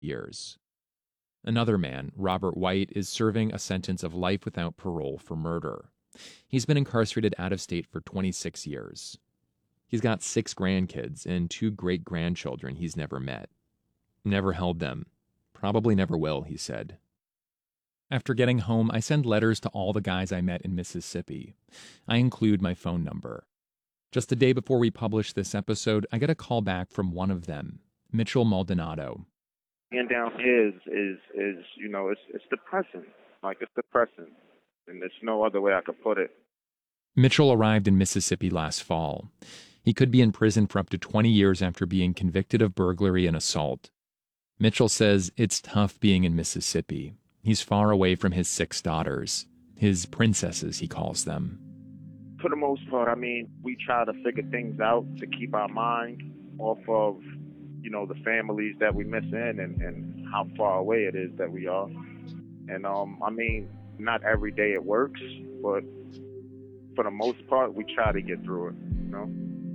years. Another man, Robert White, is serving a sentence of life without parole for murder. He's been incarcerated out of state for 26 years. He's got 6 grandkids and 2 great-grandchildren he's never met. Never held them. Probably never will, he said. After getting home, I send letters to all the guys I met in Mississippi. I include my phone number. Just a day before we publish this episode, I get a call back from one of them, Mitchell Maldonado. And down here is you know, it's depressing. Like, it's depressing. And there's no other way I could put it. Mitchell arrived in Mississippi last fall. He could be in prison for up to 20 years after being convicted of burglary and assault. Mitchell says it's tough being in Mississippi. He's far away from his 6 daughters, his princesses, he calls them. For the most part, I mean, we try to figure things out to keep our mind off of, you know, the families that we miss in and how far away it is that we are. And, I mean, not every day it works, but for the most part, we try to get through it, you know?